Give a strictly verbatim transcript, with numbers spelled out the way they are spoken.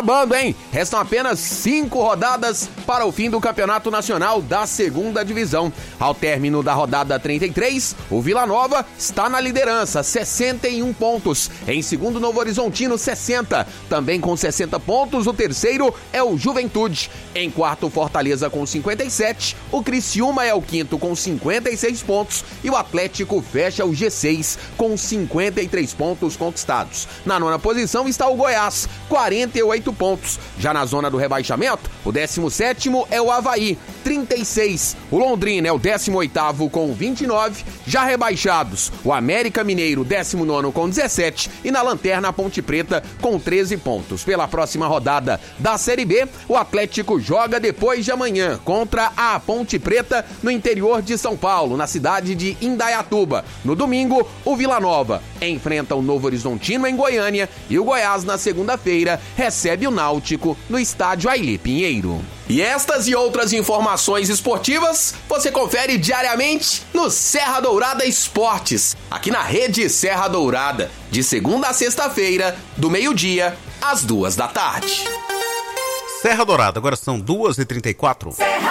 acabando, hein? Restam apenas cinco rodadas para o fim do Campeonato Nacional da Segunda Divisão. Ao término da rodada trinta e três, o Vila Nova está na liderança, sessenta e um pontos. Em segundo, Novo Horizontino, sessenta. Também com sessenta pontos, o terceiro é o Juventude. Em quarto, Fortaleza com cinquenta e sete. O Criciúma é o quinto com cinquenta e seis pontos. E o Atlético fecha o G seis com cinquenta e três pontos conquistados. Na nona posição está o Goiás, quarenta e oito pontos. Já na zona do rebaixamento, o décimo sétimo é o Avaí, trinta e seis. O Londrina é o décimo oitavo com vinte e nove. Já rebaixados, o América Mineiro, décimo nono com dezessete. E na lanterna, a Ponte Preta com treze pontos. Pela próxima rodada da Série B, o Atlético joga depois de amanhã contra a Ponte Preta no interior de São Paulo, na cidade de Indaiatuba. No domingo, o Vila Nova enfrenta o Novo Horizontino em Goiânia e o Goiás, na segunda-feira, recebe o Náutico no estádio Ailê Pinheiro. E estas e outras informações esportivas você confere diariamente no Serra Dourada Esportes, aqui na Rede Serra Dourada, de segunda a sexta-feira, do meio-dia às duas da tarde. Serra Dourada, agora são duas e trinta e quatro.